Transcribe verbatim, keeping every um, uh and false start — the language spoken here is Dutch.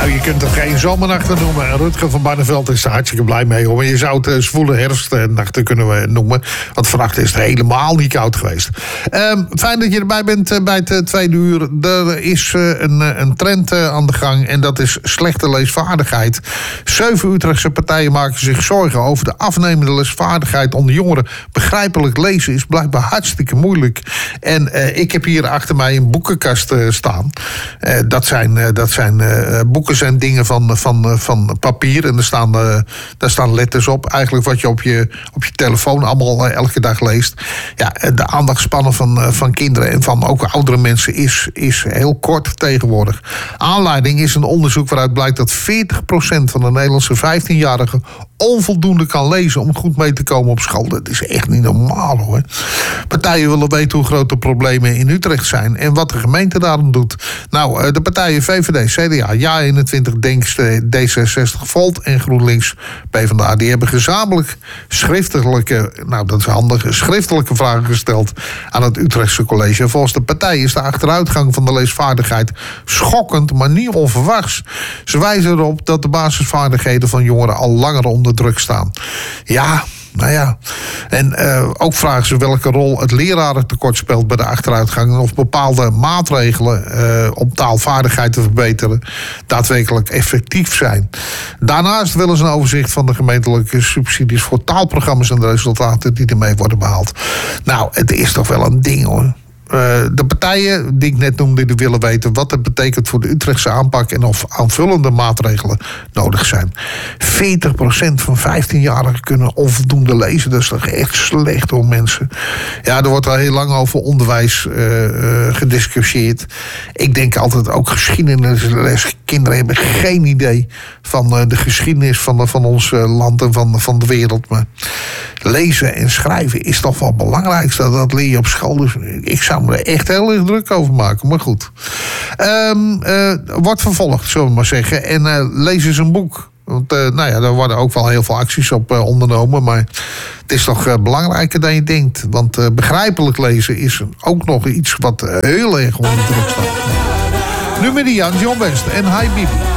Nou, je kunt het geen zomernachten noemen. En Rutger van Barneveld is er hartstikke blij mee, hoor. Maar je zou het uh, zwoele herfstnachten kunnen we noemen. Want vannacht is het helemaal niet koud geweest. Uh, fijn dat je erbij bent uh, bij het uh, tweede uur. Er is uh, een, uh, een trend uh, aan de gang. En dat is slechte leesvaardigheid. Zeven Utrechtse partijen maken zich zorgen over de afnemende leesvaardigheid onder jongeren. Begrijpelijk lezen is blijkbaar hartstikke moeilijk. En uh, ik heb hier achter mij een boekenkast uh, staan. Uh, dat zijn, uh, dat zijn uh, boeken zijn dingen van, van, van papier. En er staan, uh, daar staan letters op. Eigenlijk wat je op je, op je telefoon allemaal uh, elke dag leest. Ja, de aandachtspannen van, uh, van kinderen en van ook oudere mensen is, is heel kort tegenwoordig. Aanleiding is een onderzoek waaruit blijkt dat veertig procent van de Nederlandse vijftienjarigen onvoldoende kan lezen om goed mee te komen op school. Dat is echt niet normaal, hoor. Partijen willen weten hoe groot de problemen in Utrecht zijn en wat de gemeente daarom doet. Nou, de partijen V V D, C D A, Ja eenentwintig, Denk, D zesenzestig, Volt en GroenLinks, PvdA, die hebben gezamenlijk schriftelijke, nou dat is handig, schriftelijke vragen gesteld aan het Utrechtse college. Volgens de partij is de achteruitgang van de leesvaardigheid schokkend, maar niet onverwachts. Ze wijzen erop dat de basisvaardigheden van jongeren al langer onder druk staan. Ja, nou ja. En uh, ook vragen ze welke rol het lerarentekort speelt bij de achteruitgang en of bepaalde maatregelen uh, om taalvaardigheid te verbeteren daadwerkelijk effectief zijn. Daarnaast willen ze een overzicht van de gemeentelijke subsidies voor taalprogramma's en de resultaten die ermee worden behaald. Nou, het is toch wel een ding, hoor. Uh, de partijen die ik net noemde, die willen weten wat het betekent voor de Utrechtse aanpak en of aanvullende maatregelen nodig zijn. veertig procent van vijftienjarigen kunnen onvoldoende lezen. Dat is toch echt slecht, hoor, mensen. Ja, er wordt al heel lang over onderwijs uh, uh, gediscussieerd. Ik denk altijd ook geschiedenisles. Kinderen hebben geen idee van uh, de geschiedenis van, de, van ons uh, land en van, van de wereld. Maar lezen en schrijven is toch wel het belangrijkste. Dat leer je op school. Dus ik zou me er echt heel erg druk over maken. Maar goed. Um, uh, wordt vervolgd, zullen we maar zeggen. En uh, lees eens een boek. Want uh, nou ja, daar worden ook wel heel veel acties op uh, ondernomen. Maar het is toch uh, belangrijker dan je denkt. Want uh, begrijpelijk lezen is ook nog iets wat uh, heel erg onder druk staat. Nu met Jan John West en Hi Bibi.